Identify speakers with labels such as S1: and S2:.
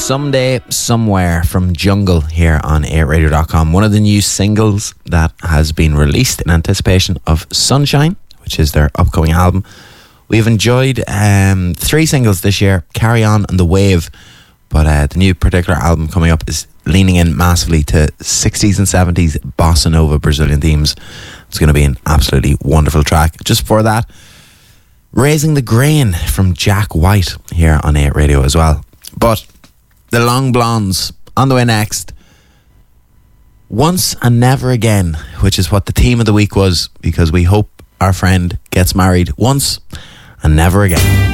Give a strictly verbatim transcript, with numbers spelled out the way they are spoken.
S1: Someday, Somewhere from Jungle here on eight radio dot com. One of the new singles that has been released in anticipation of Sunshine, which is their upcoming album. We've enjoyed um, three singles this year, Carry On and The Wave, but uh, the new particular album coming up is leaning in massively to sixties and seventies bossa nova Brazilian themes. It's going to be an absolutely wonderful track. Just before that, Raising the Grain from Jack White here on eight Radio as well. But the Long Blondes on the way next. Once and Never Again, which is what the theme of the week was, because we hope our friend gets married once and never again.